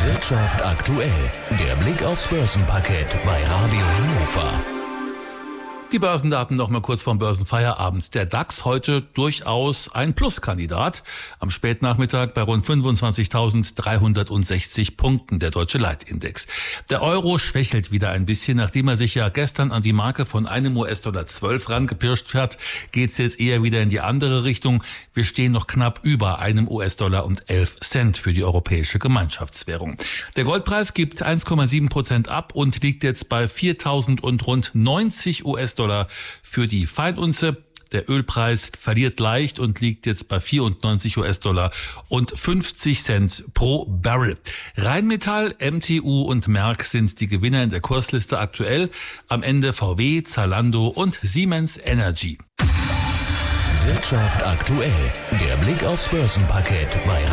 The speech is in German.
Wirtschaft aktuell. Der Blick aufs Börsenparkett bei Radio Hannover. Die Börsendaten noch mal kurz vorm Börsenfeierabend. Der DAX heute durchaus ein Pluskandidat. Am Spätnachmittag bei rund 25.360 Punkten der Deutsche Leitindex. Der Euro schwächelt wieder ein bisschen. Nachdem er sich ja gestern an die Marke von einem US-Dollar 12 rangepirscht hat, geht's jetzt eher wieder in die andere Richtung. Wir stehen noch knapp über einem US-Dollar und 11 Cent für die europäische Gemeinschaftswährung. Der Goldpreis gibt 1,7% ab und liegt jetzt bei 4.000 und rund 90 US-Dollar für die Feinunze. Der Ölpreis verliert leicht und liegt jetzt bei 94 US-Dollar und 50 Cent pro Barrel. Rheinmetall, MTU und Merck sind die Gewinner in der Kursliste aktuell. Am Ende VW, Zalando und Siemens Energy. Wirtschaft aktuell. Der Blick aufs Börsenparkett bei